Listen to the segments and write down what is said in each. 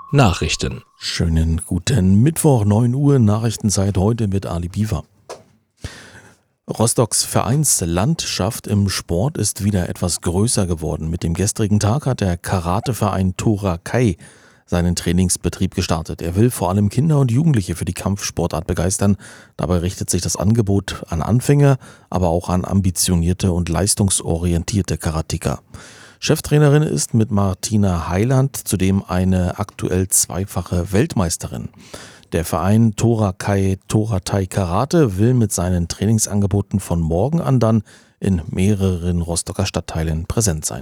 Nachrichten. Schönen guten Mittwoch, 9 Uhr, Nachrichtenzeit heute mit Ali Biwa. Rostocks Vereinslandschaft im Sport ist wieder etwas größer geworden. Mit dem gestrigen Tag hat der Karateverein Tora Kai seinen Trainingsbetrieb gestartet. Er will vor allem Kinder und Jugendliche für die Kampfsportart begeistern. Dabei richtet sich das Angebot an Anfänger, aber auch an ambitionierte und leistungsorientierte Karateka. Cheftrainerin ist mit Martina Heiland zudem eine aktuell zweifache Weltmeisterin. Der Verein Tora Kai Tora Tai Karate will mit seinen Trainingsangeboten von morgen an dann in mehreren Rostocker Stadtteilen präsent sein.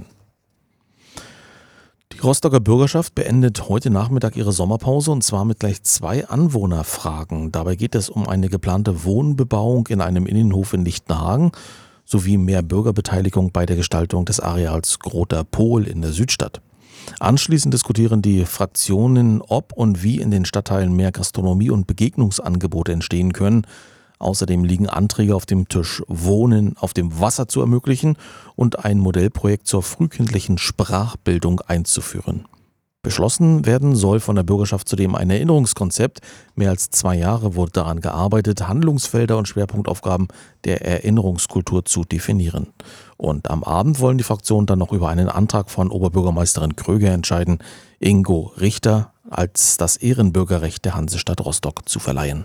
Die Rostocker Bürgerschaft beendet heute Nachmittag ihre Sommerpause und zwar mit gleich 2 Anwohnerfragen. Dabei geht es um eine geplante Wohnbebauung in einem Innenhof in Lichtenhagen sowie mehr Bürgerbeteiligung bei der Gestaltung des Areals Groter Pol in der Südstadt. Anschließend diskutieren die Fraktionen, ob und wie in den Stadtteilen mehr Gastronomie und Begegnungsangebote entstehen können. Außerdem liegen Anträge auf dem Tisch, Wohnen auf dem Wasser zu ermöglichen und ein Modellprojekt zur frühkindlichen Sprachbildung einzuführen. Beschlossen werden soll von der Bürgerschaft zudem ein Erinnerungskonzept. Mehr als 2 Jahre wurde daran gearbeitet, Handlungsfelder und Schwerpunktaufgaben der Erinnerungskultur zu definieren. Und am Abend wollen die Fraktionen dann noch über einen Antrag von Oberbürgermeisterin Kröger entscheiden, Ingo Richter als das Ehrenbürgerrecht der Hansestadt Rostock zu verleihen.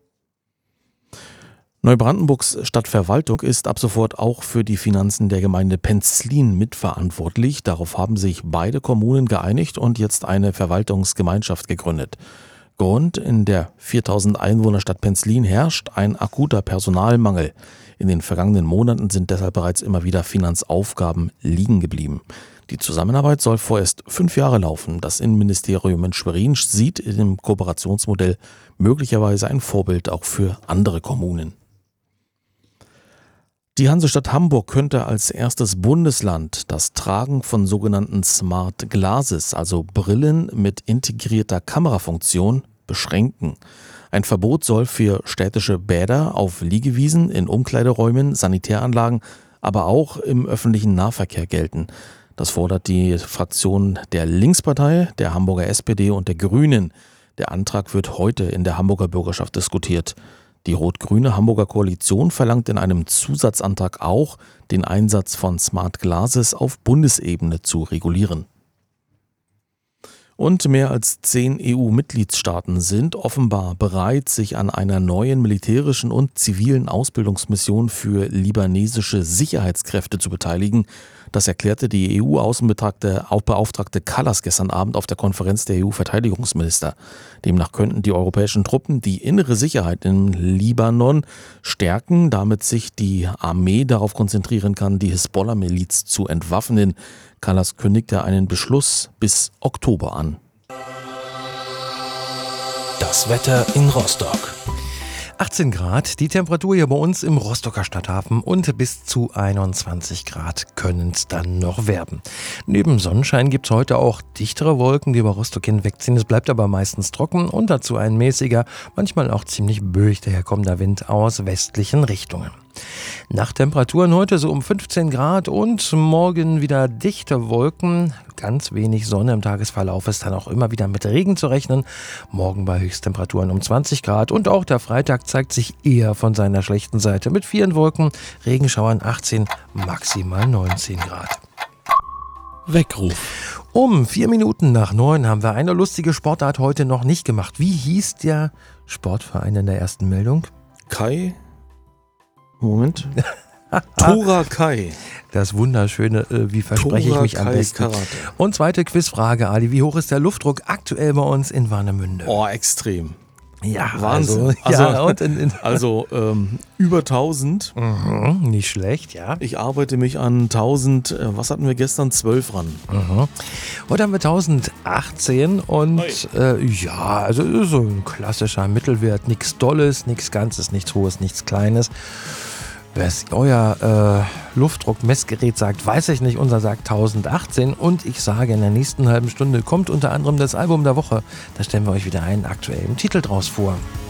Neubrandenburgs Stadtverwaltung ist ab sofort auch für die Finanzen der Gemeinde Penzlin mitverantwortlich. Darauf haben sich beide Kommunen geeinigt und jetzt eine Verwaltungsgemeinschaft gegründet. Grund: in der 4000 Einwohnerstadt Penzlin herrscht ein akuter Personalmangel. In den vergangenen Monaten sind deshalb bereits immer wieder Finanzaufgaben liegen geblieben. Die Zusammenarbeit soll vorerst 5 Jahre laufen. Das Innenministerium in Schwerin sieht in dem Kooperationsmodell möglicherweise ein Vorbild auch für andere Kommunen. Die Hansestadt Hamburg könnte als erstes Bundesland das Tragen von sogenannten Smart Glasses, also Brillen mit integrierter Kamerafunktion, beschränken. Ein Verbot soll für städtische Bäder, auf Liegewiesen, in Umkleideräumen, Sanitäranlagen, aber auch im öffentlichen Nahverkehr gelten. Das fordert die Fraktion der Linkspartei, der Hamburger SPD und der Grünen. Der Antrag wird heute in der Hamburger Bürgerschaft diskutiert. Die rot-grüne Hamburger Koalition verlangt in einem Zusatzantrag auch, den Einsatz von Smart Glasses auf Bundesebene zu regulieren. Und mehr als 10 EU-Mitgliedstaaten sind offenbar bereit, sich an einer neuen militärischen und zivilen Ausbildungsmission für libanesische Sicherheitskräfte zu beteiligen. Das erklärte die EU-Außenbeauftragte Kallas gestern Abend auf der Konferenz der EU-Verteidigungsminister. Demnach könnten die europäischen Truppen die innere Sicherheit im Libanon stärken, damit sich die Armee darauf konzentrieren kann, die Hisbollah-Miliz zu entwaffnen. Kallas kündigte einen Beschluss bis Oktober an. Das Wetter in Rostock. 18 Grad, die Temperatur hier bei uns im Rostocker Stadthafen und bis zu 21 Grad können es dann noch werden. Neben Sonnenschein gibt es heute auch dichtere Wolken, die über Rostock hinwegziehen. Es bleibt aber meistens trocken und dazu ein mäßiger, manchmal auch ziemlich böig daherkommender Wind aus westlichen Richtungen. Nachttemperaturen heute so um 15 Grad und morgen wieder dichte Wolken, ganz wenig Sonne. Im Tagesverlauf ist dann auch immer wieder mit Regen zu rechnen. Morgen bei Höchsttemperaturen um 20 Grad und auch der Freitag zeigt sich eher von seiner schlechten Seite mit vielen Wolken, Regenschauern 18, maximal 19 Grad. Weckruf. Um 4 Minuten nach 9 haben wir eine lustige Sportart heute noch nicht gemacht. Wie hieß der Sportverein in der ersten Meldung? Tora Kai. Das wunderschöne, wie verspreche ich mich am besten. Karate. Und zweite Quizfrage, Ali. Wie hoch ist der Luftdruck aktuell bei uns in Warnemünde? Oh, extrem. Ja, Wahnsinn. Also Über 1000. Nicht schlecht, ja. Ich arbeite mich an 1000, was hatten wir gestern? 12 ran. Heute haben wir 1018 und also so ein klassischer Mittelwert. Nichts Dolles, nichts Ganzes, nichts Hohes, nichts Kleines. Was euer Luftdruckmessgerät sagt, weiß ich nicht. Unser sagt 1018 und ich sage, in der nächsten halben Stunde kommt unter anderem das Album der Woche. Da stellen wir euch wieder einen aktuellen Titel draus vor.